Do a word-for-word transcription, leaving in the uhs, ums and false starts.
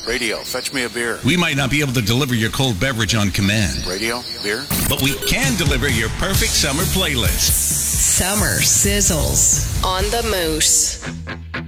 Radio, fetch me a beer. We might not be able to deliver your cold beverage on command. Radio, beer. But we can deliver your perfect summer playlist. Summer sizzles on the Moose.